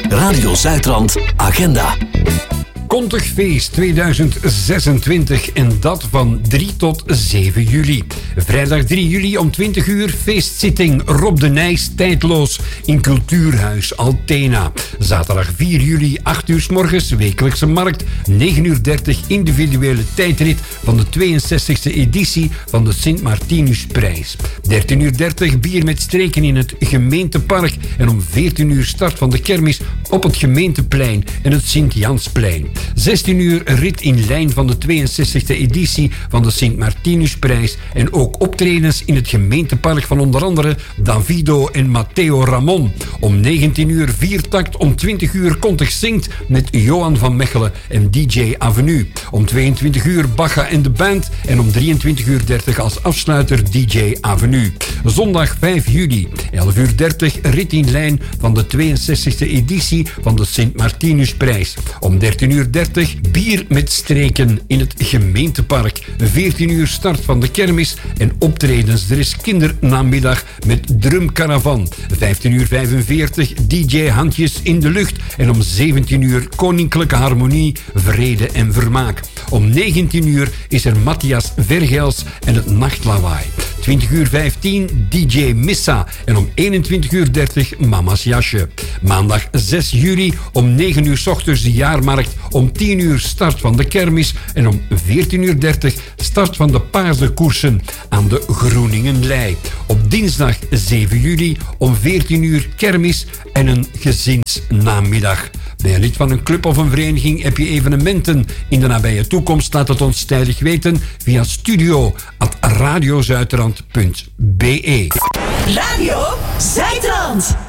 Radio Zuidrand Agenda. Kontig feest 2026 en dat van 3 tot 7 juli. Vrijdag 3 juli om 20 uur feestzitting Rob de Nijs tijdloos in Cultuurhuis Altena. Zaterdag 4 juli 8 uur 's morgens wekelijkse markt. 9:30 individuele tijdrit van de 62e editie van de Sint-Martinusprijs. 13:30 bier met streken in het gemeentepark en om 14 uur start van de kermis op het gemeenteplein en het Sint-Jansplein. 16 uur rit in lijn van de 62e editie van de Sint-Martinusprijs en ook optredens in het gemeentepark van onder andere Davido en Matteo Ramon. Om 19 uur viertakt, om 20 uur Kontig zingt met Johan van Mechelen en DJ Avenue. Om 22 uur Bacha en de band en om 23:30 als afsluiter DJ Avenue. Zondag 5 juli, 11:30 rit in lijn van de 62e editie van de Sint-Martinusprijs. Om 13:30 bier met streken in het gemeentepark. 14 uur start van de kermis en optredens. Er is kindernamiddag met drumcaravan. 15:45 DJ Handjes in de lucht. En om 17 uur Koninklijke Harmonie, Vrede en Vermaak. Om 19 uur is er Matthias Vergels en het Nachtlawaai. 20:15 DJ Missa en om 21:30 Mama's Jasje. Maandag 6 juli om 9 uur 's ochtends de jaarmarkt. Om 10 uur start van de kermis en om 14:30 start van de paardenkoersen aan de Groeningenlei. Op dinsdag 7 juli om 14 uur kermis en een gezinsnamiddag. Ben je lid van een club of een vereniging? Heb je evenementen in de nabije toekomst? Laat het ons tijdig weten via studio@radiozuidrand.be. Radio Zuidrand.